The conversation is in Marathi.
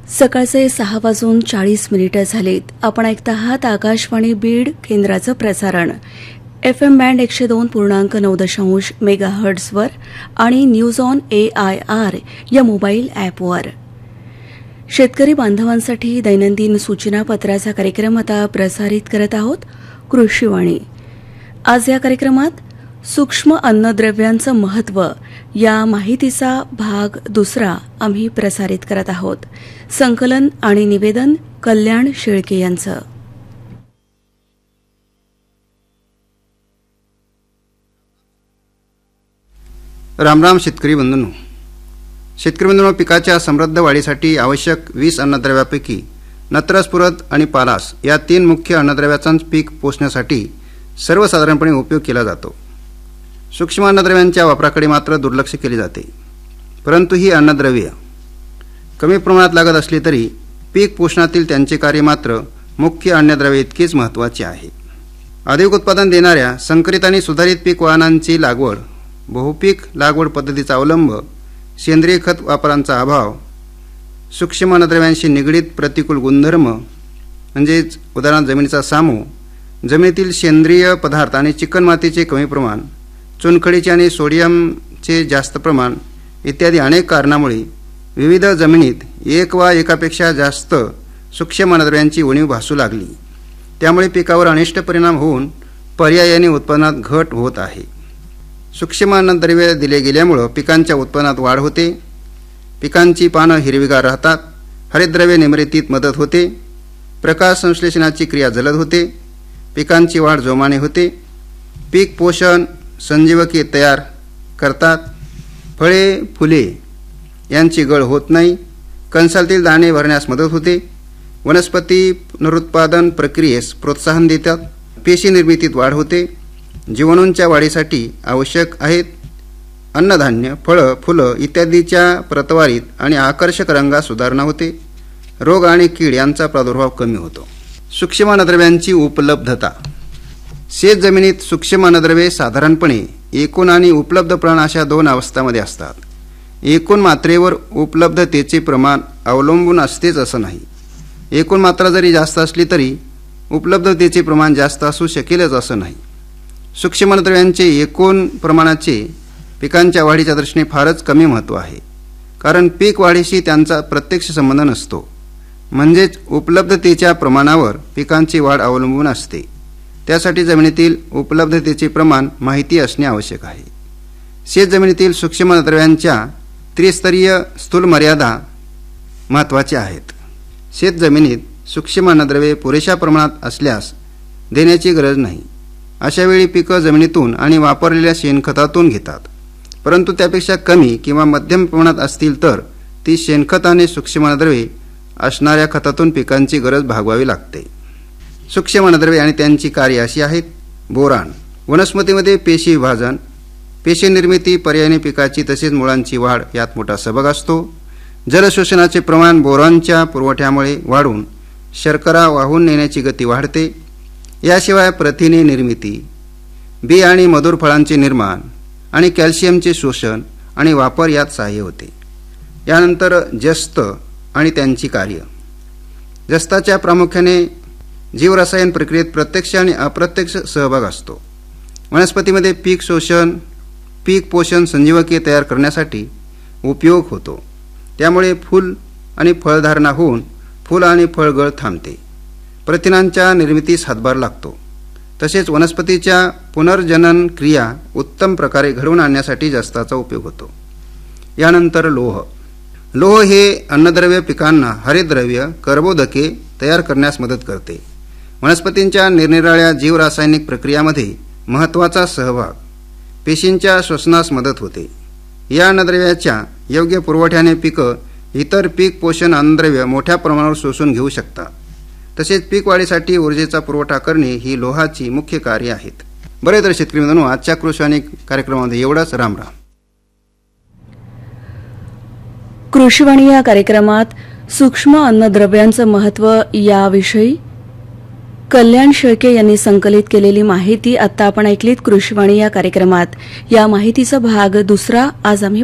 सकाळचे 6:40 झालेत. आपण ऐकत आहात आकाशवाणी बीड केंद्राचं प्रसारण FM बँड 102.9 मेगाहर्ट्झवर आणि न्यूज ऑन AIR या मोबाईल ॲपवर. शेतकरी बांधवांसाठी दैनंदिन सूचना पत्राचा कार्यक्रम आता प्रसारित करत आहोत. कृषीवाणी. आज या कार्यक्रमात सूक्ष्म अन्नद्रव्यांचं महत्त्व या माहितीचा भाग 2 आम्ही प्रसारित करत आहोत. संकलन आणि निवेदन कल्याण शेळके यांचं. रामराम शेतकरी बंधूंनो. पिकाच्या समृद्ध वाढीसाठी आवश्यक 20 अन्नद्रव्यापैकी नत्र, स्फुरद आणि पालास या 3 मुख्य अन्नद्रव्याचाच पीक पोषण्यासाठी सर्वसाधारणपणे उपयोग केला जातो. सूक्ष्म अन्नद्रव्यांच्या वापराकडे मात्र दुर्लक्ष केले जाते. परंतु ही अन्नद्रव्ये कमी प्रमाणात लागत असली तरी पीक पोषणातील त्यांचे कार्य मात्र मुख्य अन्नद्रव्ये इतकेच महत्त्वाचे आहे. अधिक उत्पादन देणाऱ्या संकरित आणि सुधारित पीक वाहनांची लागवड, बहुपीक लागवड पद्धतीचा अवलंब, सेंद्रिय खत वापरांचा अभाव, सूक्ष्म अन्नद्रव्यांशी निगडीत प्रतिकूल गुणधर्म म्हणजेच उदाहरणार्थ जमिनीचा सामू, जमिनीतील सेंद्रिय पदार्थ आणि चिकणमातीचे कमी प्रमाण, चुनखडीचे आणि सोडियमचे जास्त प्रमाण इत्यादी अनेक कारणामुळे विविध जमिनीत एक वा एकापेक्षा जास्त सूक्ष्म अन्नद्रव्यांची उणीव भासू लागली. त्यामुळे पिकावर अनिष्ट परिणाम होऊन पर्यायाने उत्पन्नात घट होत आहे. सूक्ष्म अन्नद्रव्ये दिले गेल्यामुळे पिकांच्या उत्पन्नात वाढ होते, पिकांची पानं हिरवीगार राहतात, हरितद्रव्ये निर्मितीत मदत होते, प्रकाश संश्लेषणाची क्रिया जलद होते, पिकांची वाढ जोमाने होते, पीक पोषण संजीवके तयार करतात, फळे फुले यांची गळ होत नाही, कणसातील दाणे भरण्यास मदत होते, वनस्पती पुनरुत्पादन प्रक्रियेस प्रोत्साहन देतात, पेशी निर्मितीत वाढ होते, जीवाणूंच्या वाढीसाठी आवश्यक आहेत, अन्नधान्य, फळं फुलं इत्यादीच्या प्रतवारीत आणि आकर्षक रंगात सुधारणा होते, रोग आणि कीड यांचा प्रादुर्भाव कमी होतो. सूक्ष्म अन्नद्रव्यांची उपलब्धता. शेत जमिनीत सूक्ष्म अन्नद्रव्ये साधारणपणे एकूण आणि उपलब्ध प्रमाण अशा 2 अवस्थांमध्ये असतात. एकूण मात्रेवर उपलब्धतेचे प्रमाण अवलंबून असतेच असं नाही. एकूण मात्रा जरी जास्त असली तरी उपलब्धतेचे प्रमाण जास्त असू शकेलच असं नाही. सूक्ष्म अन्नद्रव्यांचे एकूण प्रमाणाचे पिकांच्या वाढीच्या दृष्टीने फारच कमी महत्त्व आहे. कारण पीक वाढीशी त्यांचा प्रत्यक्ष संबंध नसतो. म्हणजेच उपलब्धतेच्या प्रमाणावर पिकांची वाढ अवलंबून असते. त्यासाठी जमिनीतील उपलब्धतेचे प्रमाण माहिती असणे आवश्यक आहे. शेत जमिनीतील सूक्ष्म अन्नद्रव्यांच्या त्रिस्तरीय स्थूल मर्यादा महत्त्वाच्या आहेत. शेत जमिनीत सूक्ष्म अन्नद्रव्ये पुरेशा प्रमाणात असल्यास देण्याची गरज नाही. अशावेळी पिकं जमिनीतून आणि वापरलेल्या शेणखतातून घेतात. परंतु त्यापेक्षा कमी किंवा मध्यम प्रमाणात असतील तर ती शेणखत आणि सूक्ष्म अन्नद्रव्ये असणाऱ्या खतातून पिकांची गरज भागवावी लागते. सूक्ष्म अन्नद्रव्ये आणि त्यांची कार्य अशी आहेत. बोरान. वनस्पतीमध्ये पेशी विभाजन, पेशी निर्मिती, पर्यायाने पिकाची तसेच मुळांची वाढ यात मोठा सहभाग असतो. जलशोषणाचे प्रमाण बोरॉनच्या पुरवठ्यामुळे वाढून शर्करा वाहून नेण्याची गती वाढते. याशिवाय प्रथिने निर्मिती, बी आणि मधुर फळांचे निर्माण आणि कॅल्शियमचे शोषण आणि वापर यात सहाय्य होते. यानंतर जस्त आणि त्यांची कार्य. जस्ताच्या प्रामुख्याने जीवरसायन प्रक्रियेत प्रत्यक्ष आणि अप्रत्यक्ष सहभाग असतो. वनस्पतीमध्ये पीक पोषण संजीवके तयार करण्यासाठी उपयोग होतो. त्यामुळे फूल आणि फळधारणा होऊन फूल आणि फळगळ थांबते. प्रथिनांच्या निर्मितीस हातभार लागतो. तसेच वनस्पतीच्या पुनर्जनन क्रिया उत्तम प्रकारे घडवून आणण्यासाठी जस्ताचा उपयोग होतो. यानंतर लोह. लोह हे अन्नद्रव्य पिकांना हरितद्रव्य, कर्बोदके तयार करण्यास मदत करते. वनस्पतींच्या निरनिराळ्या जीवरासायनिक प्रक्रियामध्ये महत्त्वाचा सहभाग, पेशींच्या श्वसनास मदत होते. या अन्नद्रव्याच्या योग्य पुरवठ्याने पिकं इतर पीक पोषण अन्नद्रव्य मोठ्या प्रमाणावर शोषून घेऊ शकतात. तसेच पीक वाढीसाठी ऊर्जेचा पुरवठा करणे ही लोहाची मुख्य कार्य आहेत. बरे तर शेतकरी मित्रांनो, आजच्या कृषीवाणी कार्यक्रमामध्ये एवढंच. रामराम. कृषीवाणी या कार्यक्रमात सूक्ष्म अन्नद्रव्यांचं महत्त्व याविषयी कल्याण शेळके यांनी संकलित केलेली माहिती आता आपण ऐकलीत. कृषीवाणी या कार्यक्रमात या माहितीचा भाग 2 आज आम्ही